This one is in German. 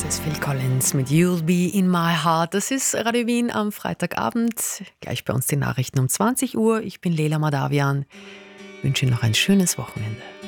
ist Phil Collins mit You'll Be in My Heart. Das ist Radio Wien am Freitagabend. Gleich bei uns die Nachrichten um 20 Uhr. Ich bin Leila Madavian. Ich wünsche Ihnen noch ein schönes Wochenende.